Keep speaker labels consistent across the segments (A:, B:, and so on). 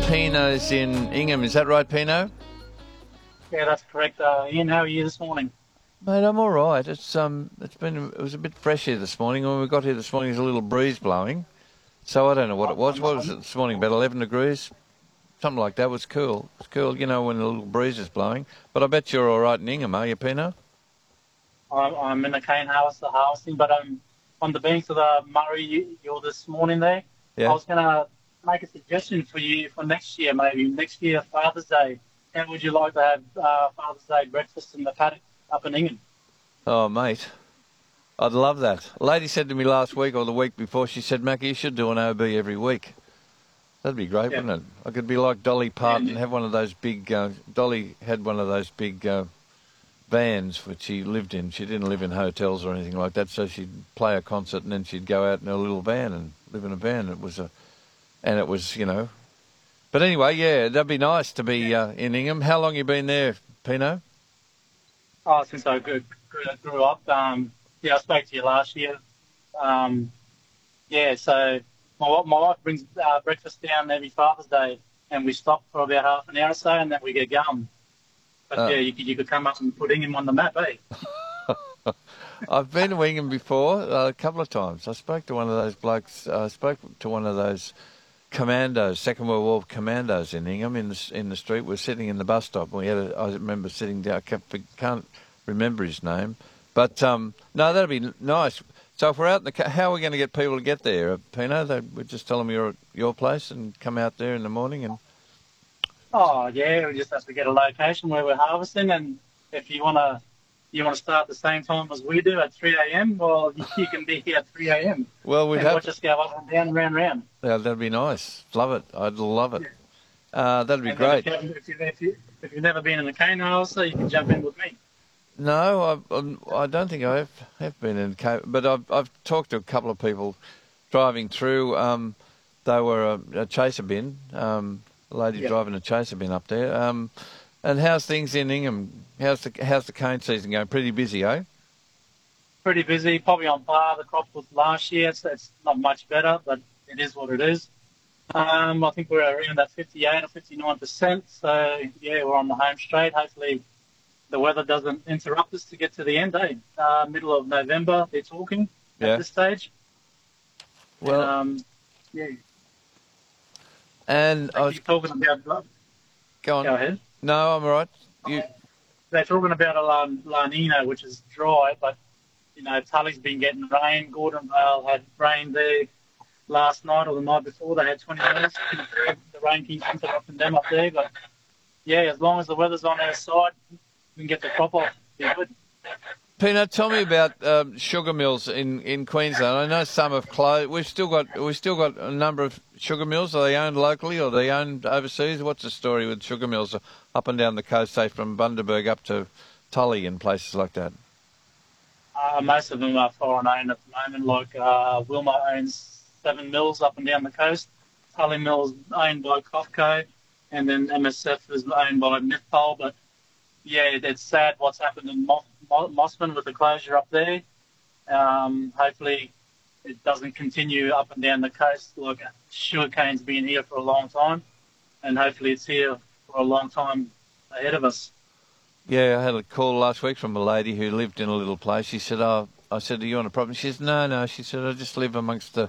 A: Pino's in Ingham. Is that right, Pino?
B: Yeah, that's correct. Ian, how are you this morning?
A: Mate, I'm all right. It was a bit fresh here this morning. When we got here this morning, there's a little breeze blowing. So I don't know what it was. What was it this morning? About 11 degrees? Something like that. It was cool. It's cool, when the little breeze is blowing. But I bet you're all right in Ingham, are you, Pino?
B: I'm in the cane house, the housing, but I'm on the banks of the Murray. You're this morning there. I
A: Yeah.
B: was going to make a suggestion for you for next year, maybe next year, Father's Day. How would you like to have Father's Day breakfast in the paddock up in Ingham?
A: Oh, mate. I'd love that. A lady said to me last week or the week before, she said, Mackie, you should do an OB every week. That'd be great,
B: Yeah.
A: wouldn't it? I could be like Dolly Parton,
B: And,
A: have one of those big... Dolly had one of those big vans which she lived in. She didn't live in hotels or anything like that, so she'd play a concert and then she'd go out in a little van and live in a van. It was, But anyway, yeah, that'd be nice to be in Ingham. How long you been there, Pino?
B: since I grew up, I spoke to you last year. So my wife brings breakfast down every Father's Day, and we stop for about half an hour or so, and then we get going. But yeah, you could come up and put Ingham on the map, eh?
A: I've been to Ingham before a couple of times. I spoke to one of those blokes. I spoke to one of those commandos, Second World War commandos in Ingham in the street. We're sitting in the bus stop. I remember sitting down. I can't remember his name, but no, that'd be nice. So if we're out in the how are we going to get people to get there, Pino? We just tell them you're at your place and come out there in the morning and.
B: Oh yeah, we just have to get a location where we're harvesting, and if you wanna start at the same time as we do at 3 a.m. Well, you can be here at 3 a.m.
A: Well, we'd
B: and
A: have
B: watch us go up and down, round, round.
A: Yeah, that'd be nice. Love it. I'd love it. That'd be
B: And then
A: great.
B: if you've never been in the cane house, so you can jump in with me.
A: No, I don't think I have been in Cape, but I've talked to a couple of people driving through. They were a chaser bin, a lady driving a chaser bin up there. And how's things in Ingham? How's the cane season going? Pretty busy, eh?
B: Pretty busy, probably on par the crop with last year. It's not much better, but it is what it is. I think we're around that 58 or 59%. So yeah, we're on the home straight. Hopefully the weather doesn't interrupt us to get to the end, eh? Middle of November, they're talking at this stage.
A: Well,
B: yeah.
A: And I was
B: talking about.
A: Go on.
B: Go ahead.
A: No, I'm all right.
B: They're talking about a La Nina, which is dry, but Tully's been getting rain. Gordonvale had rain there last night or the night before. They had 20 minutes. The rain keeps interrupting them up there, but yeah, as long as the weather's on our side, we can get the crop off. Be good.
A: Pino, tell me about sugar mills in Queensland. I know some have closed. We've still got a number of sugar mills. Are they owned locally or are they owned overseas? What's the story with sugar mills up and down the coast, say from Bundaberg up to Tully and places like that?
B: Most of them are foreign owned at the moment. Like Wilmot owns 7 mills up and down the coast. Tully Mills owned by Cofco, and then MSF is owned by Mythpole. But yeah, it's sad what's happened in Mossman with the closure up there. Hopefully it doesn't continue up and down the coast. Like sugarcane's been here for a long time, and hopefully it's here for a long time ahead of us.
A: Yeah, I had a call last week from a lady who lived in a little place. She said, I said, are you on a problem? She said, no. She said, I just live amongst the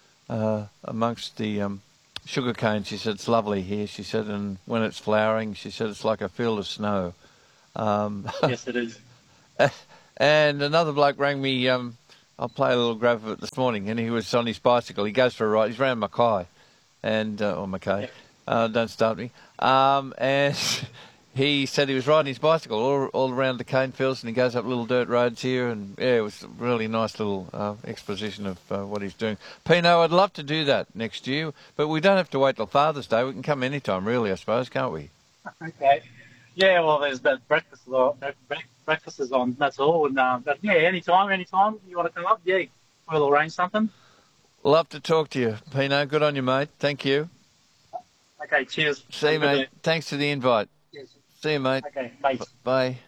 A: sugar cane. She said, it's lovely here. She said, and when it's flowering, she said, it's like a field of snow.
B: Yes, it is.
A: And another bloke rang me. I'll play a little grab of it this morning, and he was on his bicycle. He goes for a ride. He's around Mackay, or Mackay. Don't start me. And he said he was riding his bicycle all around the cane fields, and he goes up little dirt roads here, and yeah, it was a really nice little exposition of what he's doing. Pino, I'd love to do that next year, but we don't have to wait till Father's Day. We can come anytime, really, I suppose, can't we?
B: Okay. Yeah, well, there's that breakfast is on. That's all. But yeah, anytime you want to come up, yeah, we'll arrange something.
A: Love to talk to you, Pino. Good on you, mate. Thank you.
B: Okay, cheers.
A: See you, mate. Thanks for the invite.
B: Yes.
A: See you, mate.
B: Okay, bye.
A: Bye.